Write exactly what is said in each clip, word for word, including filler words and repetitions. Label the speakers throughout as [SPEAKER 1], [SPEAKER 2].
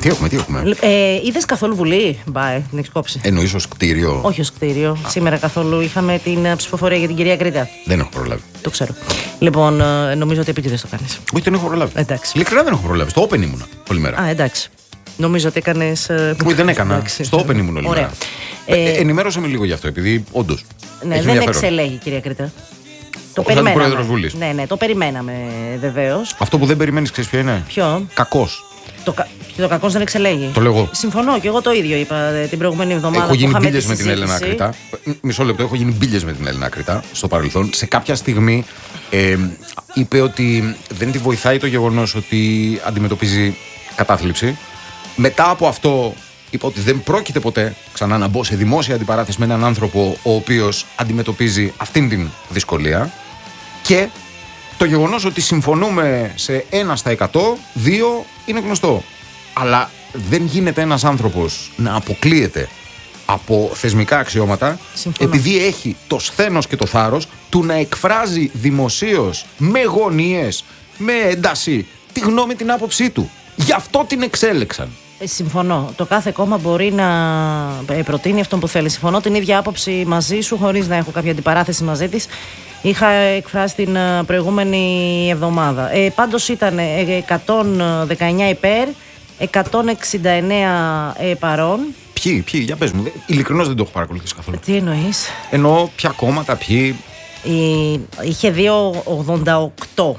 [SPEAKER 1] Τι έχουμε, τι έχουμε.
[SPEAKER 2] Ε, είδες καθόλου Βουλή, μπάε, την έχεις κόψει?
[SPEAKER 1] Εννοείς ως κτίριο?
[SPEAKER 2] Όχι ως κτίριο. Α. Σήμερα καθόλου είχαμε την ψηφοφορία για την κυρία Κρήτα.
[SPEAKER 1] Δεν έχω προλάβει.
[SPEAKER 2] Το ξέρω. Λοιπόν, ε, νομίζω ότι επίτηδες το κάνεις.
[SPEAKER 1] Όχι, δεν έχω προλάβει.
[SPEAKER 2] Εντάξει.
[SPEAKER 1] Ειλικρινά δεν έχω προλάβει. Στο Open ήμουνα όλη μέρα.
[SPEAKER 2] Α, εντάξει. Νομίζω ότι έκανες. Ε...
[SPEAKER 1] Όχι, δεν έκανα. Εντάξει. Στο Open ήμουν όλη
[SPEAKER 2] Ωραία.
[SPEAKER 1] μέρα.
[SPEAKER 2] Ε,
[SPEAKER 1] ε, ενημέρωσε με λίγο γι' αυτό, επειδή όντως.
[SPEAKER 2] Ναι, δεν εξελέγει, κυρία Κρήτα. Το
[SPEAKER 1] ο,
[SPEAKER 2] περιμέναμε.
[SPEAKER 1] Πρόεδρος Βουλής.
[SPEAKER 2] Ναι, ναι, το περιμέναμε βεβαίως.
[SPEAKER 1] Αυτό που δεν περιμένεις, ξέρεις ποιο είναι?
[SPEAKER 2] Ποιο?
[SPEAKER 1] Κακός.
[SPEAKER 2] Το, κα... το κακός δεν εξελέγει.
[SPEAKER 1] Το λέω εγώ.
[SPEAKER 2] Συμφωνώ και εγώ το ίδιο είπα την προηγούμενη εβδομάδα.
[SPEAKER 1] Έχω γίνει μπίλιες με
[SPEAKER 2] τη
[SPEAKER 1] την Έλενα Κρήτα. Μισό λεπτό, έχω γίνει μπίλιες με την Έλενα Κρήτα στο παρελθόν. Σε κάποια στιγμή ε, είπε ότι δεν τη βοηθάει το γεγονός ότι αντιμετωπίζει κατάθλιψη. Μετά από αυτό είπε ότι δεν πρόκειται ποτέ ξανά να μπω σε δημόσια αντιπαράθεση με έναν άνθρωπο ο οποίος αντιμετωπίζει αυτήν την δυσκολία. Και το γεγονός ότι συμφωνούμε σε ένα στα εκατό, δύο είναι γνωστό. Αλλά δεν γίνεται ένας άνθρωπος να αποκλείεται από θεσμικά αξιώματα. Συμφωνώ. Επειδή έχει το σθένος και το θάρρος του να εκφράζει δημοσίως, με γωνίες, με ένταση, τη γνώμη, την άποψή του. Γι' αυτό την εξέλεξαν.
[SPEAKER 2] Ε, συμφωνώ. Το κάθε κόμμα μπορεί να προτείνει αυτό που θέλει. Συμφωνώ την ίδια άποψη μαζί σου, χωρίς να έχω κάποια αντιπαράθεση μαζί της. Είχα εκφράσει την προηγούμενη εβδομάδα. Ε, πάντως ήταν εκατόν δεκαεννιά υπέρ, εκατόν εξήντα εννέα ε, παρών.
[SPEAKER 1] Ποιοι, ποιοι, για πες μου. Ειλικρινώς δεν το έχω παρακολουθήσει καθόλου.
[SPEAKER 2] Τι εννοείς?
[SPEAKER 1] Εννοώ ποια κόμματα, ποιοι.
[SPEAKER 2] Η, είχε δύο ογδόντα οκτώ.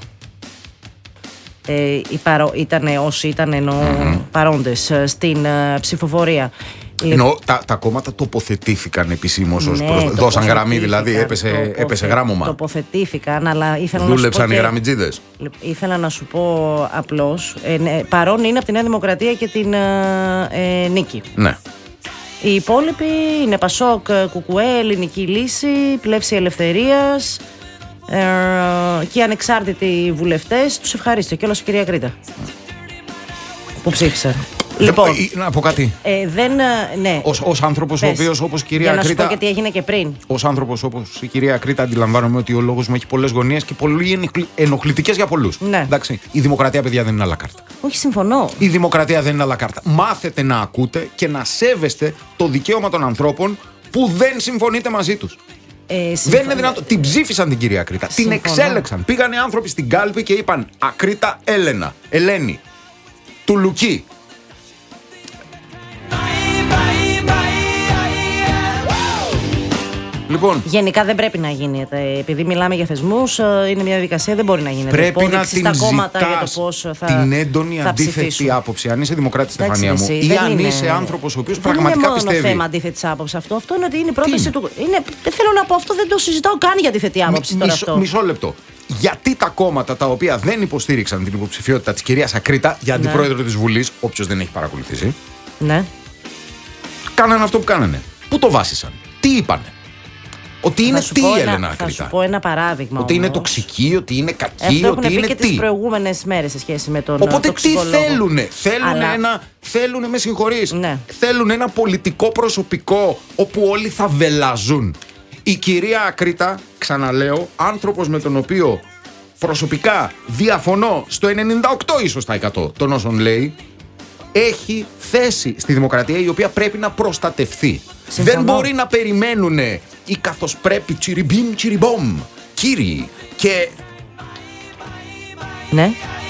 [SPEAKER 2] Ε, παρο, ήτανε όσοι ήταν εννοώ mm-hmm. παρόντες στην uh, ψηφοφορία.
[SPEAKER 1] Εννοώ τα, τα κόμματα τοποθετήθηκαν επισήμως, ναι, προς, δώσαν γραμμή, δηλαδή έπεσε, τοποθε, έπεσε γράμμωμα.
[SPEAKER 2] Τοποθετήθηκαν, αλλά ήθελα
[SPEAKER 1] δούλεψαν
[SPEAKER 2] να σου πω
[SPEAKER 1] οι γραμμιτζίδες.
[SPEAKER 2] Ήθελα να σου πω απλώς, ε, ναι, παρόν είναι από τη Νέα Δημοκρατία και την ε, Νίκη.
[SPEAKER 1] Ναι.
[SPEAKER 2] Οι υπόλοιποι είναι Πασόκ, Κουκουέ, Ελληνική Λύση, Πλεύση Ελευθερίας. Ε, και οι ανεξάρτητοι βουλευτές, τους ευχαρίστω και όλος η κυρία Κρήτα που ψήφισαν.
[SPEAKER 1] Λοιπόν, να πω κάτι.
[SPEAKER 2] Ε, δεν, ναι.
[SPEAKER 1] Ως, ως άνθρωπος ο οποίος, όπως η κυρία
[SPEAKER 2] για να
[SPEAKER 1] Κρήτα.
[SPEAKER 2] σου πω και τι έγινε και πριν.
[SPEAKER 1] Ως άνθρωπος όπως η κυρία Κρήτα, αντιλαμβάνομαι ότι ο λόγος μου έχει πολλές γωνίες και πολύ ενοχλητικές για πολλούς.
[SPEAKER 2] Ναι.
[SPEAKER 1] Εντάξει, η δημοκρατία, παιδιά, δεν είναι à la carte.
[SPEAKER 2] Όχι, συμφωνώ.
[SPEAKER 1] Η δημοκρατία δεν είναι à la carte. Μάθετε να ακούτε και να σέβεστε το δικαίωμα των ανθρώπων που δεν συμφωνείτε μαζί τους.
[SPEAKER 2] Ε,
[SPEAKER 1] δεν είναι δυνατόν. Την ψήφισαν την κυρία Κρήτα. Συμφωνώ. Την εξέλεξαν. Πήγανε άνθρωποι στην κάλπη και είπαν Ακρίτα Έλενα, Ελένη, του Λουκί. Λοιπόν,
[SPEAKER 2] γενικά δεν πρέπει να γίνει. Επειδή μιλάμε για θεσμούς, είναι μια διαδικασία, δεν μπορεί να γίνεται.
[SPEAKER 1] Πρέπει να την
[SPEAKER 2] στα κόμματα
[SPEAKER 1] ζητάς
[SPEAKER 2] για το πώς θα,
[SPEAKER 1] την έντονη
[SPEAKER 2] θα
[SPEAKER 1] αντίθετη
[SPEAKER 2] ψηφίσουν.
[SPEAKER 1] άποψη. Αν είσαι δημοκράτης, Στεφανία μου,
[SPEAKER 2] εσύ,
[SPEAKER 1] ή αν
[SPEAKER 2] είναι...
[SPEAKER 1] είσαι άνθρωπος ο οποίος
[SPEAKER 2] δεν
[SPEAKER 1] πραγματικά
[SPEAKER 2] είναι
[SPEAKER 1] πιστεύει.
[SPEAKER 2] Δεν είναι θέμα αντίθετης άποψης αυτό. Αυτό είναι ότι είναι η πρόταση του. Είναι... Δεν θέλω να πω αυτό, δεν το συζητάω καν για αντίθετη άποψη. Μισό, αυτό.
[SPEAKER 1] μισό λεπτό. Γιατί τα κόμματα τα οποία δεν υποστήριξαν την υποψηφιότητα της κυρίας Ακρίτα για αντιπρόεδρο, ναι, της Βουλής, όποιος δεν έχει παρακολουθήσει,
[SPEAKER 2] ναι,
[SPEAKER 1] κάνανε αυτό που κάνανε? Πού το βάσισαν? Τι είπανε? Ότι είναι τι η Έλενα Ακρίτα?
[SPEAKER 2] Θα σου πω ένα παράδειγμα.
[SPEAKER 1] Ότι
[SPEAKER 2] όμως.
[SPEAKER 1] είναι τοξική, ότι είναι κακή,
[SPEAKER 2] αυτό
[SPEAKER 1] ότι είναι
[SPEAKER 2] και
[SPEAKER 1] τι?
[SPEAKER 2] τις προηγούμενες μέρες σε σχέση με τον
[SPEAKER 1] Οπότε
[SPEAKER 2] τοξικολόγο.
[SPEAKER 1] τι θέλουνε? Θέλουνε
[SPEAKER 2] Αλλά...
[SPEAKER 1] ένα, θέλουνε, με συγχωρείς,
[SPEAKER 2] ναι,
[SPEAKER 1] θέλουν ένα πολιτικό προσωπικό όπου όλοι θα βελαζούν. Η κυρία Ακρίτα, ξαναλέω, άνθρωπος με τον οποίο προσωπικά διαφωνώ στο ενενήντα οκτώ ίσως τα εκατό των όσων λέει, έχει θέση στη δημοκρατία η οποία πρέπει να προστατευθεί. Συμφωνώ. Δεν μπορεί να περιμένουν ή καθώς πρέπει τσιριμπίμ τσιριμπόμ κύριοι και...
[SPEAKER 2] Ναι.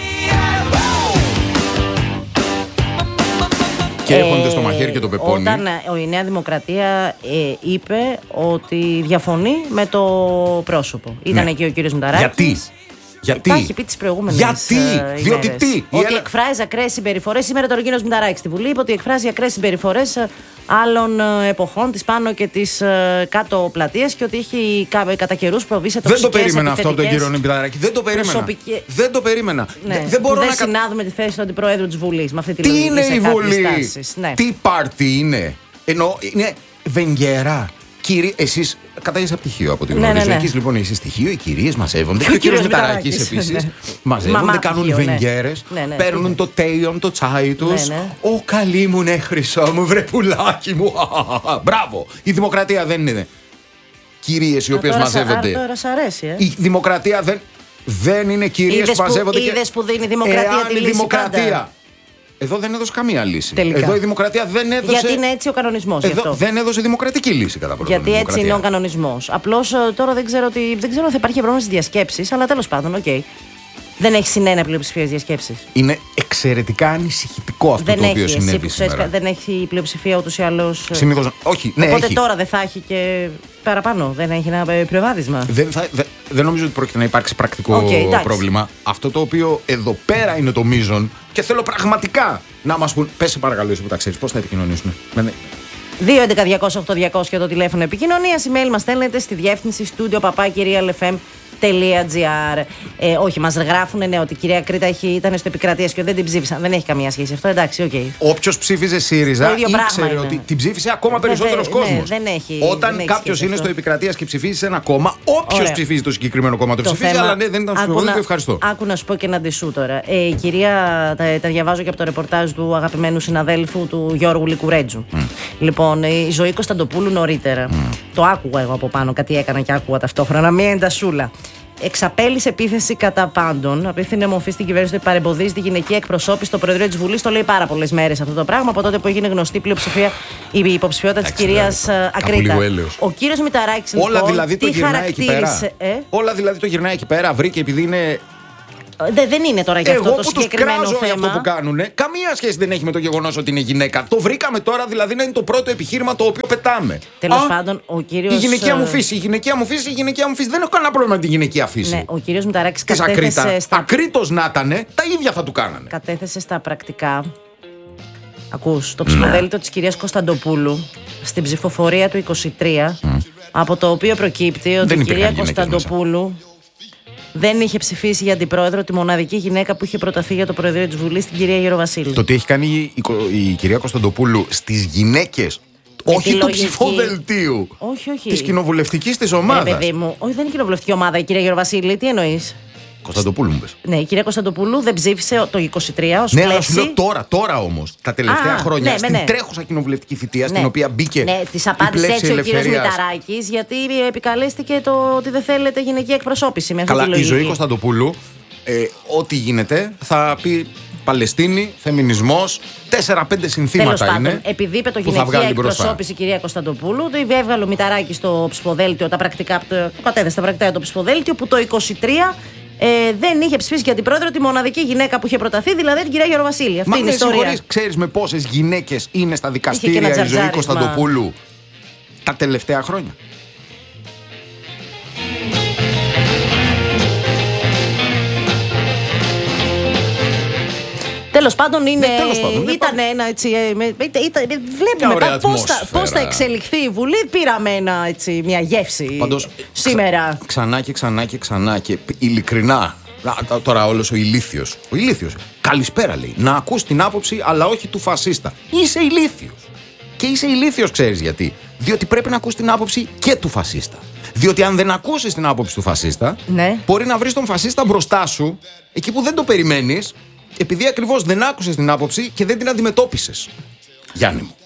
[SPEAKER 1] Και έρχονται στο μαχαίρι και το πεπόνι.
[SPEAKER 2] Όταν η Νέα Δημοκρατία ε, είπε ότι διαφωνεί με το πρόσωπο. Ήταν, ναι, εκεί ο κύριος Μηταράκης.
[SPEAKER 1] Γιατί? Γιατί?
[SPEAKER 2] Τα έχει πει τις προηγούμενες
[SPEAKER 1] Γιατί?
[SPEAKER 2] Ε,
[SPEAKER 1] Διότι τι?
[SPEAKER 2] Ότι
[SPEAKER 1] Έλα...
[SPEAKER 2] εκφράζει ακραίες συμπεριφορές. Σήμερα τώρα ο κύριος Μηταράκης στη Βουλή είπε ότι εκφράζει ακραίες συμπεριφορές άλλων εποχών, της πάνω και της κάτω πλατείας, και ότι έχει κατά καιρούς προβεί σε τοξικές.
[SPEAKER 1] Δεν το περίμενα αυτό από τον κύριο Μηταράκη. Δεν το περίμενα.
[SPEAKER 2] Προσωπική...
[SPEAKER 1] Δεν το περίμενα.
[SPEAKER 2] Ναι.
[SPEAKER 1] Δεν μπορώ
[SPEAKER 2] δεν
[SPEAKER 1] να
[SPEAKER 2] συνάδουμε τη θέση του αντιπροέδρου της Βουλής με αυτή τη
[SPEAKER 1] τι
[SPEAKER 2] λογική.
[SPEAKER 1] Είναι η Βουλή?
[SPEAKER 2] Ναι.
[SPEAKER 1] Τι πάρτι είναι? Ενώ είναι βενγκερά. Κύριε, εσείς κατάγεσαι από πτυχίο από την γνωρίζω. Ναι, ναι, ναι. Εκεί λοιπόν εσείς στοιχείο, οι κυρίες μαζεύονται. Και ο κύριος Μηταράκης επίσης. Μαζεύονται, Μα, κάνουν πτυχίο, βενγκέρες, ναι, ναι, ναι, παίρνουν ναι, το τέιον, το τσάι τους. Ναι, ναι. Ω καλή μου, ναι, χρυσό μου, βρε πουλάκι μου. Μπράβο. Η δημοκρατία δεν είναι κυρίες οι οποίες μαζεύονται.
[SPEAKER 2] Τώρα σ' αρέσει, ε.
[SPEAKER 1] Η δημοκρατία δεν, δεν είναι κυρίες που μαζεύονται.
[SPEAKER 2] Είδες που δίνει η δημοκρατία τη λύση πάντα.
[SPEAKER 1] εδώ δεν έδωσε καμία λύση.
[SPEAKER 2] Τελικά.
[SPEAKER 1] Εδώ η δημοκρατία δεν έδωσε.
[SPEAKER 2] Γιατί είναι έτσι ο κανονισμός.
[SPEAKER 1] Εδώ δεν έδωσε δημοκρατική λύση κατά πρώτον.
[SPEAKER 2] Γιατί έτσι είναι ο κανονισμός. Απλώς τώρα δεν ξέρω, ότι, δεν ξέρω αν θα υπάρχει πρόβλημα στις διασκέψεις, αλλά τέλος πάντων, οκ. Okay. Δεν έχει συνένα πλειοψηφία διασκέψεις.
[SPEAKER 1] Είναι εξαιρετικά ανησυχητικό αυτό
[SPEAKER 2] δεν
[SPEAKER 1] το οποίο
[SPEAKER 2] έχει,
[SPEAKER 1] συνέβη
[SPEAKER 2] εσύ,
[SPEAKER 1] σήμερα.
[SPEAKER 2] Δεν έχει πλειοψηφία ούτως ή άλλως.
[SPEAKER 1] Συνήθως, όχι, ναι,
[SPEAKER 2] οπότε
[SPEAKER 1] έχει.
[SPEAKER 2] τώρα δεν θα έχει και παραπάνω. Δεν έχει ένα προβάδισμα.
[SPEAKER 1] Δεν, θα, δε, δεν νομίζω ότι πρόκειται να υπάρξει πρακτικό
[SPEAKER 2] okay,
[SPEAKER 1] πρόβλημα. Αυτό το οποίο εδώ πέρα είναι το μείζον και θέλω πραγματικά να μας πούν. Πες παρακαλώ, εσύ που τα ξέρεις, πώς θα επικοινωνήσουμε.
[SPEAKER 2] δύο έντεκα διακόσια οκτώ διακόσια το τηλέφωνο επικοινωνίας. Email μας στέλνετε στη διεύθυνση studio παπάκι real f m τελεία g r. Ε, όχι, μας γράφουν ναι, ότι η κυρία Κρήτα έχει, ήταν στο επικρατείας και δεν την ψήφισαν. Δεν έχει καμία σχέση αυτό, εντάξει, οκ. Okay.
[SPEAKER 1] Όποιος ψήφιζε ΣΥΡΙΖΑ ήξερε ότι την ψήφισε ακόμα περισσότερος κόσμος.
[SPEAKER 2] Ναι, δεν έχει.
[SPEAKER 1] Όταν κάποιος είναι στο επικρατείας και ψηφίζει σε ένα κόμμα, όποιος ψηφίζει το συγκεκριμένο κόμμα το, το ψηφίζει, θέμα, αλλά ναι, δεν ήταν στο ψηφοδέλτιο, ευχαριστώ.
[SPEAKER 2] Άκου να σου πω και ένα ντυσού τώρα. Ε, η κυρία, τα, τα διαβάζω και από το ρεπορτάζ του αγαπημένου συναδέλφου του Γιώργου Λικουρέτζου. Mm. Λοιπόν, η Ζωή Κωνσταντοπούλου νωρίτερα. Mm. Το άκουγα εγώ από πάνω, κάτι έκανα και άκουγα ταυτόχρονα. Μία εντασούλα. Εξαπέλυσε επίθεση κατά πάντων. Απίθυνε μορφή στην κυβέρνηση ότι παρεμποδίζει τη γυναική εκπροσώπηση στο Προεδρείο της Βουλής. Το λέει πάρα πολλές μέρες αυτό το πράγμα. Από τότε που έγινε γνωστή πλειοψηφία, η υποψηφιότητα της κυρίας Ακρίτα. Ο κύριος Μηταράκης λοιπόν.
[SPEAKER 1] Όλα δηλαδή το γυρνάει εκεί πέρα.
[SPEAKER 2] Ε?
[SPEAKER 1] Όλα δηλαδή το γυρνάει εκεί πέρα. Βρήκε επειδή είναι.
[SPEAKER 2] Δε, δεν είναι τώρα για αυτό
[SPEAKER 1] Εγώ
[SPEAKER 2] το
[SPEAKER 1] που
[SPEAKER 2] συγκεκριμένο
[SPEAKER 1] τους κράζω
[SPEAKER 2] θέμα.
[SPEAKER 1] για αυτό που κάνουν, καμία σχέση δεν έχει με το γεγονός ότι είναι γυναίκα. Το βρήκαμε τώρα, δηλαδή να είναι το πρώτο επιχείρημα το οποίο πετάμε.
[SPEAKER 2] Τέλος πάντων, ο κύριος.
[SPEAKER 1] Η γυναικεία μου φύση, η γυναικεία μου φύση, η γυναικεία μου φύση. Δεν έχω κανένα πρόβλημα με τη γυναικεία φύση.
[SPEAKER 2] Ναι, ο κύριος Μηταράκης κατέθεσε.
[SPEAKER 1] Στα... Ακρίτως να ήταν, τα ίδια θα του κάνανε.
[SPEAKER 2] Κατέθεσε στα πρακτικά. Ακούς, το ψηφοδέλτιο της κυρίας Κωνσταντοπούλου στην ψηφοφορία του είκοσι τρία, mm. από το οποίο προκύπτει ότι η κυρία Κωνσταντοπούλου δεν είχε ψηφίσει για αντιπρόεδρο τη μοναδική γυναίκα που είχε προταθεί για το Προεδρείο της Βουλής, την κυρία Γεροβασίλη.
[SPEAKER 1] Το τι έχει κάνει η, η, η κυρία Κωνσταντοπούλου στις γυναίκες, με όχι του λογική... ψηφοδελτίου,
[SPEAKER 2] όχι, όχι.
[SPEAKER 1] της κοινοβουλευτικής της ομάδας.
[SPEAKER 2] Ε, παιδί μου, όχι, δεν είναι κοινοβουλευτική ομάδα η κυρία Γεροβασίλη, τι εννοείς.
[SPEAKER 1] Κωνσταντοπούλου μου πες.
[SPEAKER 2] Ναι, η κυρία Κωνσταντοπούλου δεν ψήφισε το είκοσι τρία ως
[SPEAKER 1] ναι,
[SPEAKER 2] πλέση.
[SPEAKER 1] αλλά σου λέω τώρα, τώρα όμως, τα τελευταία
[SPEAKER 2] Α,
[SPEAKER 1] χρόνια,
[SPEAKER 2] ναι,
[SPEAKER 1] στην
[SPEAKER 2] ναι.
[SPEAKER 1] τρέχουσα κοινοβουλευτική θητεία,
[SPEAKER 2] ναι.
[SPEAKER 1] στην οποία μπήκε.
[SPEAKER 2] Ναι, της απάντησε έτσι ο κύριος Μηταράκης, γιατί επικαλέστηκε το ότι δεν θέλετε γυναική εκπροσώπηση. Με αυτή
[SPEAKER 1] Καλά,
[SPEAKER 2] τη λογική.
[SPEAKER 1] Η Ζωή Κωνσταντοπούλου, ε, ό,τι γίνεται, θα πει Παλαιστίνη, φεμινισμός, τέσσερα πέντε συνθήματα
[SPEAKER 2] τέλος
[SPEAKER 1] είναι.
[SPEAKER 2] Πάντων, επειδή είπε το γυναικεία εκπροσώπηση η κυρία Κωνσταντοπούλου, το έβγαλε ο Μηταράκης στο ψηφοδέλτιο, τα πρακτικά, το, το κατέθεσε τα πρακτικά το ψηφοδέλτιο, που το είκοσι τρία ε, δεν είχε ψηφίσει για την πρόεδρο τη μοναδική γυναίκα που είχε προταθεί, δηλαδή την κυρία Γεροβασίλη. Αυτή
[SPEAKER 1] Μα
[SPEAKER 2] είναι η ιστορία.
[SPEAKER 1] Ξέρεις με πόσες γυναίκες είναι στα δικαστήρια η Ζωή Κωνσταντοπούλου τα τελευταία χρόνια.
[SPEAKER 2] Τέλος πάντων, είναι,
[SPEAKER 1] ναι, τέλος πάντων,
[SPEAKER 2] ήταν ένα έτσι. Ήταν, βλέπουμε πώς θα, πώς θα εξελιχθεί η Βουλή. Πήραμε ένα, έτσι, μια γεύση
[SPEAKER 1] Πάντως,
[SPEAKER 2] σήμερα.
[SPEAKER 1] Ξα, ξανά και ξανά και ξανά και ειλικρινά. Τώρα όλος ο ηλίθιος. Ο ηλίθιος. Καλησπέρα λέει. Να ακούς την άποψη, αλλά όχι του φασίστα. Είσαι ηλίθιος. Και είσαι ηλίθιος, ξέρεις γιατί. Διότι πρέπει να ακούς την άποψη και του φασίστα. Διότι αν δεν ακούσεις την άποψη του φασίστα,
[SPEAKER 2] ναι.
[SPEAKER 1] μπορεί να βρεις τον φασίστα μπροστά σου, εκεί που δεν το περιμένεις. Επειδή ακριβώς δεν άκουσες την άποψη και δεν την αντιμετώπισες. Γιάννη μου.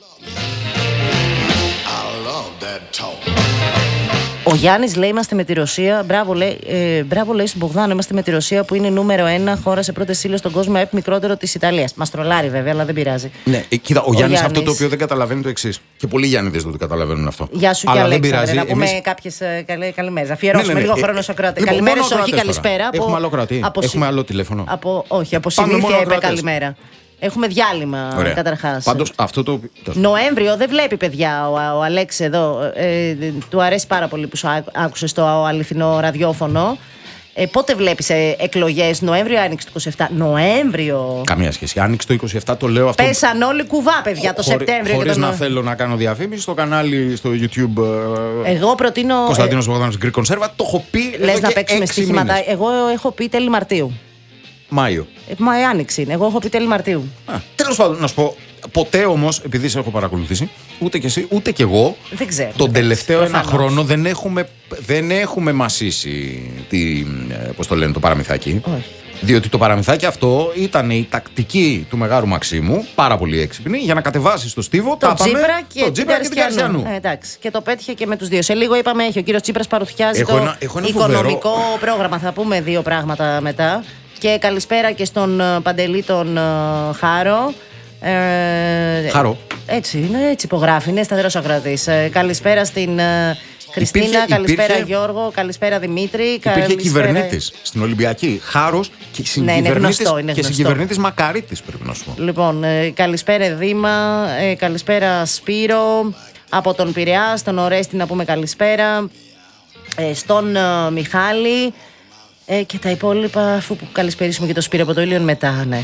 [SPEAKER 2] Ο Γιάννης λέει: είμαστε με τη Ρωσία. Μπράβο λέει, ε, μπράβο, λέει στον Μπογδάνο. Είμαστε με τη Ρωσία που είναι νούμερο ένα χώρα σε πρώτες ύλες στον κόσμο, επ μικρότερο της Ιταλίας. Μας τρολάρει βέβαια, αλλά δεν πειράζει.
[SPEAKER 1] Ναι, ε, κοίτα, ο, ο Γιάννης αυτό το οποίο δεν καταλαβαίνει το εξής. Και πολλοί Γιάννηδες δεν το καταλαβαίνουν αυτό.
[SPEAKER 2] Γεια σου
[SPEAKER 1] αλλά
[SPEAKER 2] και
[SPEAKER 1] δεν πειράζει.
[SPEAKER 2] Να πούμε
[SPEAKER 1] εμείς...
[SPEAKER 2] κάποιες καλέ, καλημέρες. Αφιερώσουμε ναι, ναι, ναι. λίγο χρόνο στους ακροατές.
[SPEAKER 1] Λοιπόν,
[SPEAKER 2] καλημέρες, όχι καλησπέρα.
[SPEAKER 1] Έχουμε από... άλλο κρατή. Από... Έχουμε άλλο τηλέφωνο.
[SPEAKER 2] Από... Όχι, από συνήθεια είπε καλημέρα. Έχουμε διάλειμμα καταρχάς.
[SPEAKER 1] Πάντως αυτό το.
[SPEAKER 2] Νοέμβριο δεν βλέπει, παιδιά, ο, ο Αλέξη εδώ. Ε, του αρέσει πάρα πολύ που σου άκουσε στο αληθινό ραδιόφωνο. Ε, πότε βλέπεις ε, εκλογές, Νοέμβριο ή άνοιξη του είκοσι επτά? Νοέμβριο.
[SPEAKER 1] Καμία σχέση. Άνοιξη το είκοσι επτά το λέω αυτό.
[SPEAKER 2] Πέσαν όλοι κουβά, παιδιά, το
[SPEAKER 1] χωρί,
[SPEAKER 2] Σεπτέμβριο.
[SPEAKER 1] Χωρίς
[SPEAKER 2] τον...
[SPEAKER 1] να θέλω να κάνω διαφήμιση στο κανάλι, στο YouTube.
[SPEAKER 2] Εγώ προτείνω.
[SPEAKER 1] Κωνσταντίνος Μπογδάνος Greek Conserva. Το έχω πει.
[SPEAKER 2] Λες να παίξουμε στοιχήματα. Εγώ έχω πει τέλη Μαρτίου.
[SPEAKER 1] Μάιο.
[SPEAKER 2] Ε, μα η άνοιξη είναι. Εγώ έχω πει τέλη Μαρτίου.
[SPEAKER 1] Τέλος πάντων, να σου πω. Ποτέ όμως, επειδή σε έχω παρακολουθήσει, ούτε κι εσύ, ούτε κι εγώ,
[SPEAKER 2] δεν ξέρω,
[SPEAKER 1] τον τελευταίο
[SPEAKER 2] προφανώς.
[SPEAKER 1] ένα χρόνο δεν έχουμε, δεν έχουμε μασίσει τη, πώς το λένε, το παραμυθάκι.
[SPEAKER 2] Όχι.
[SPEAKER 1] Διότι το παραμυθάκι αυτό ήταν η τακτική του Μεγάλου Μαξίμου, πάρα πολύ έξυπνη, για να κατεβάσει στο στίβο
[SPEAKER 2] το Τσίπρα και,
[SPEAKER 1] το Τσίπρα και την Καριστιανού.
[SPEAKER 2] Ε, εντάξει. Και το πέτυχε και με τους δύο. Σε λίγο είπαμε, έχει ο κύριος Τσίπρας παρουσιάζει
[SPEAKER 1] έχω
[SPEAKER 2] το
[SPEAKER 1] ένα, έχω ένα
[SPEAKER 2] οικονομικό
[SPEAKER 1] φοβερό...
[SPEAKER 2] πρόγραμμα. Θα πούμε δύο πράγματα μετά. Και καλησπέρα και στον Παντελή τον Χάρο. Ε,
[SPEAKER 1] Χάρο.
[SPEAKER 2] Έτσι είναι, έτσι υπογράφει, είναι σταθερός ακροατής. Ε, καλησπέρα στην ε, Χριστίνα, υπήρχε, καλησπέρα υπήρχε, Γιώργο, καλησπέρα Δημήτρη.
[SPEAKER 1] Υπήρχε
[SPEAKER 2] καλησπέρα...
[SPEAKER 1] κυβερνήτης στην Ολυμπιακή. Χάρος και συγκυβερνήτης, ναι, και συγκυβερνήτης Μακαρίτης, πρέπει να σου πω.
[SPEAKER 2] Λοιπόν, ε, καλησπέρα Δήμα, ε, καλησπέρα Σπύρο. Από τον Πειραιά, στον Ορέστη να πούμε καλησπέρα. Ε, στον ε, Μιχάλη. Ε, και τα υπόλοιπα, αφού που καλησπερίσουμε και το Σπύρο από το Ήλιον μετά, ναι.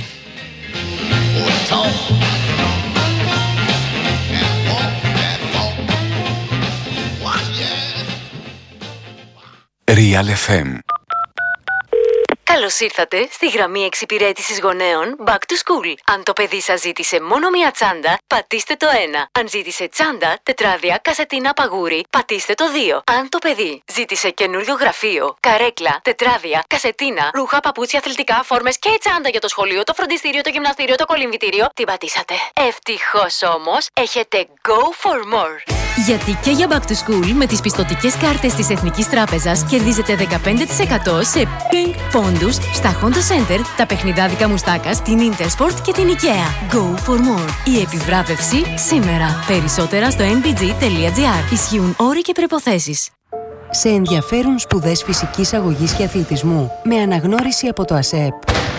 [SPEAKER 3] Real εφ εμ.
[SPEAKER 4] Καλώς ήρθατε στη γραμμή εξυπηρέτησης γονέων Back to School. Αν το παιδί σας ζήτησε μόνο μία τσάντα, πατήστε το ένα. Αν ζήτησε τσάντα, τετράδια, κασετίνα, παγούρι, πατήστε το δύο. Αν το παιδί ζήτησε καινούριο γραφείο, καρέκλα, τετράδια, κασετίνα, ρούχα, παπούτσια, αθλητικά, φόρμες και τσάντα για το σχολείο, το φροντιστήριο, το γυμναστήριο, το κολυμβητήριο, την πατήσατε. Ευτυχώς όμως, έχετε Go for More.
[SPEAKER 5] Γιατί και για Back to School με τις πιστωτικές κάρτες της Εθνικής Τράπεζας κερδίζετε δεκαπέντε τοις εκατό σε Pink πόντους στα Honda Center, τα παιχνιδάδικα Μουστάκας, την Intersport και την IKEA. Go for more. Η επιβράβευση σήμερα. Περισσότερα στο εν μπι τζι τελεία τζι άρ. Ισχύουν όροι και προϋποθέσεις.
[SPEAKER 6] Σε ενδιαφέρουν σπουδές φυσικής αγωγής και αθλητισμού με αναγνώριση από το ΑΣΕΠ.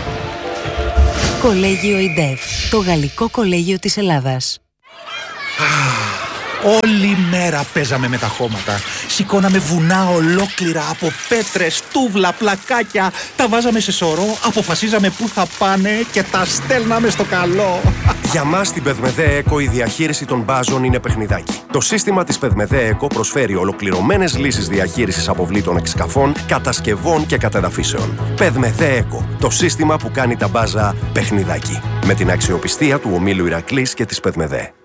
[SPEAKER 6] Κολέγιο ΙΝΤΕΦ, το γαλλικό κολέγιο της Ελλάδας.
[SPEAKER 7] Όλη μέρα παίζαμε με τα χώματα. Σηκώναμε βουνά ολόκληρα από πέτρες, τούβλα, πλακάκια. Τα βάζαμε σε σωρό, αποφασίζαμε πού θα πάνε και τα στέλναμε στο καλό.
[SPEAKER 8] Για μας στην Πεδμεδέ Εκο η διαχείριση των μπάζων είναι παιχνιδάκι. Το σύστημα της Πεδμεδέ Εκο προσφέρει ολοκληρωμένες λύσεις διαχείρισης αποβλήτων εξκαφών, κατασκευών και κατεδαφίσεων. Πεδμεδέ Εκο, το σύστημα που κάνει τα μπάζα παιχνιδάκι. Με την αξιοπιστία του ομίλου Ηρακλής και της Πεδμεδέ.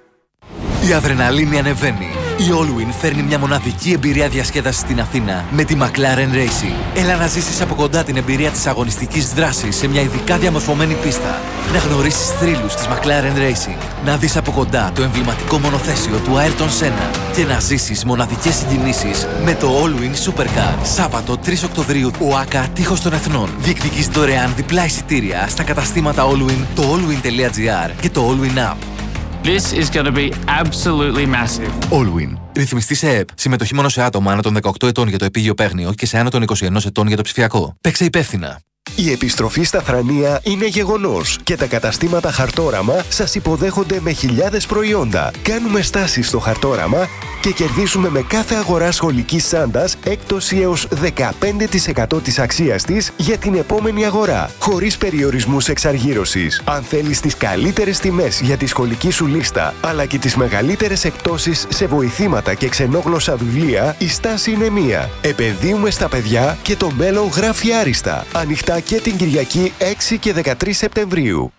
[SPEAKER 3] Η αδρεναλίνη ανεβαίνει. Η Allwyn φέρνει μια μοναδική εμπειρία διασκέδασης στην Αθήνα με τη McLaren Racing. Έλα να ζήσεις από κοντά την εμπειρία της αγωνιστικής δράσης σε μια ειδικά διαμορφωμένη πίστα. Να γνωρίσεις θρύλους της McLaren Racing. Να δεις από κοντά το εμβληματικό μονοθέσιο του Ayrton Senna. Και να ζήσεις μοναδικές συγκινήσεις με το Allwyn Supercar. Σάββατο τρεις Οκτωβρίου, ΟΑΚΑ Τείχος των Εθνών. Διεκδικείς δωρεάν διπλά εισιτήρια στα καταστήματα Allwyn, το allwyn τελεία τζι άρ και το Allwyn App.
[SPEAKER 9] This is going to be absolutely massive.
[SPEAKER 3] Allwyn. Ρυθμιστή σε ΕΕΠ. Συμμετοχή μόνο σε άτομα άνω των δεκαοκτώ ετών για το επίγειο παίγνιο και σε άνω των είκοσι ένα ετών για το ψηφιακό. Παίξε υπεύθυνα.
[SPEAKER 10] Η επιστροφή στα Θρανία είναι γεγονός και τα καταστήματα Χαρτόραμα σας υποδέχονται με χιλιάδες προϊόντα. Κάνουμε στάσεις στο Χαρτόραμα και κερδίζουμε με κάθε αγορά σχολικής τσάντας έκπτωση έως δεκαπέντε τοις εκατό της αξίας της για την επόμενη αγορά, χωρίς περιορισμούς εξαργύρωσης. Αν θέλεις τις καλύτερες τιμές για τη σχολική σου λίστα, αλλά και τις μεγαλύτερες εκπτώσεις σε βοηθήματα και ξενόγλωσσα βιβλία, η στάση είναι μία. Επενδύουμε στα παιδιά και το μέλλον γράφει άριστα. Ανοιχτά και την Κυριακή έξι και δεκατρείς Σεπτεμβρίου.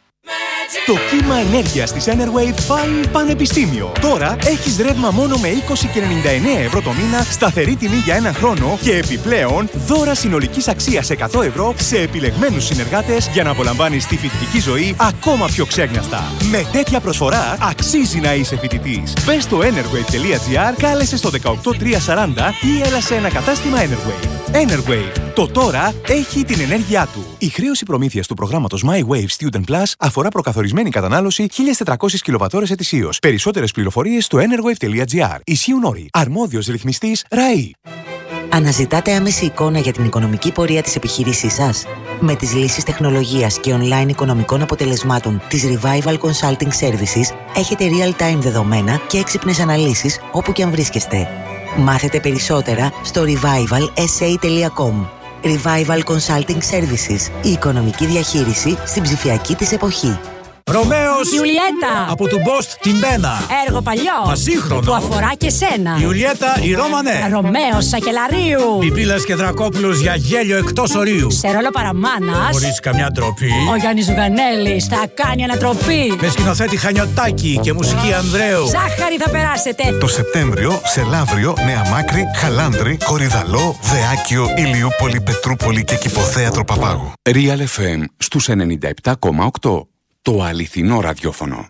[SPEAKER 11] Το κύμα ενέργειας της Enerwave πάει πανεπιστήμιο. Τώρα έχεις ρεύμα μόνο με είκοσι και ενενήντα εννέα ευρώ το μήνα, σταθερή τιμή για έναν χρόνο και επιπλέον δώρα συνολικής αξίας εκατό ευρώ σε επιλεγμένους συνεργάτες για να απολαμβάνεις τη φοιτητική ζωή ακόμα πιο ξέγνιαστα. Με τέτοια προσφορά αξίζει να είσαι φοιτητής. Μπες στο enerwave τελεία τζι άρ, κάλεσε στο δεκαοκτώ τριακόσια σαράντα ή έλα σε ένα κατάστημα Enerwave. Enerwave. Το τώρα έχει την ενέργειά του. Η χρέωση προμήθειας του προγράμματος My Wave Student Plus αφορά προκαθορισμένη κατανάλωση χίλιες τετρακόσιες κιλοβατώρες ετησίως. Περισσότερες πληροφορίες στο enerwave τελεία τζι άρ. Ισχύουν όροι. Αρμόδιος ρυθμιστής ΡΑΗ.
[SPEAKER 12] Αναζητάτε άμεση εικόνα για την οικονομική πορεία της επιχείρησής σας? Με τις λύσεις τεχνολογίας και online οικονομικών αποτελεσμάτων της Revival Consulting Services έχετε real-time δεδομένα και έξυπνες αναλύσεις όπου και αν βρίσκεστε. Μάθετε περισσότερα στο revival s a τελεία com. Revival Consulting Services. Η οικονομική διαχείριση στην ψηφιακή της εποχή.
[SPEAKER 13] Ρωμαίος
[SPEAKER 14] Ιουλιέτα
[SPEAKER 13] από του Μπόστ την Πένα.
[SPEAKER 14] Έργο παλιό
[SPEAKER 13] Ασύγχρονο
[SPEAKER 14] που αφορά και σένα.
[SPEAKER 13] Ιουλιέτα η Ρώμανε.
[SPEAKER 14] Ρωμαίος Σακελαρίου.
[SPEAKER 13] Πιπίλας και Δρακόπουλος για γέλιο εκτός ορίου.
[SPEAKER 14] Σε ρόλο παραμάνας.
[SPEAKER 13] Χωρίς καμιά ντροπή.
[SPEAKER 14] Ο Γιάννης Ζουγανέλης θα κάνει ανατροπή.
[SPEAKER 13] Με σκηνοθέτη Χανιωτάκη και μουσική Ανδρέου.
[SPEAKER 14] Ζάχαρη θα περάσετε.
[SPEAKER 15] Το Σεπτέμβριο σε Λαύριο, Νέα Μάκρη, Χαλάνδρη, Κορυδαλό, Δεάκιο, Ηλιούπολη, Πετρούπολη και Κηποθέατρο Παπάγου.
[SPEAKER 3] Real εφ εμ στους ενενήντα επτά κόμμα οκτώ. Το αληθινό ραδιόφωνο.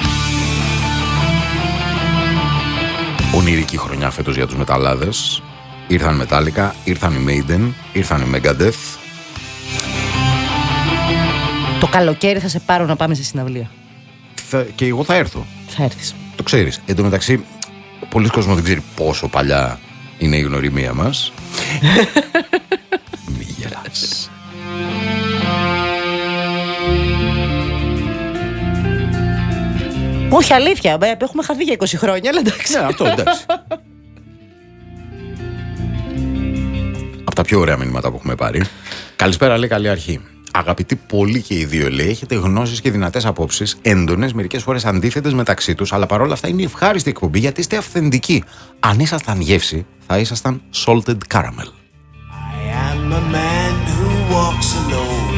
[SPEAKER 1] Ονειρική χρονιά φέτος για τους μεταλλάδες. Ήρθαν Metallica, ήρθαν οι Maiden, ήρθαν οι Megadeth.
[SPEAKER 2] καλοκαίρι θα σε πάρω να πάμε σε συναυλία.
[SPEAKER 1] Θα, και εγώ θα έρθω.
[SPEAKER 2] Θα έρθεις.
[SPEAKER 1] Το ξέρεις. Εν τω μεταξύ, πολλοί κόσμος δεν ξέρει πόσο παλιά είναι η γνωριμία μας. Μη γελάς.
[SPEAKER 2] Όχι, αλήθεια. Έχουμε χαθεί για είκοσι χρόνια, αλλά εντάξει.
[SPEAKER 1] Ναι, αυτό εντάξει. Από τα πιο ωραία μηνύματα που έχουμε πάρει. Καλησπέρα, λέει, καλή αρχή. Αγαπητοί πολύ και οι δύο, λέει, έχετε γνώσεις και δυνατές απόψεις, έντονες, μερικές φορές αντίθετες μεταξύ τους, αλλά παρόλα αυτά είναι ευχάριστη εκπομπή γιατί είστε αυθεντικοί. Αν ήσασταν γεύση, θα ήσασταν salted caramel.
[SPEAKER 16] I am a man who walks alone.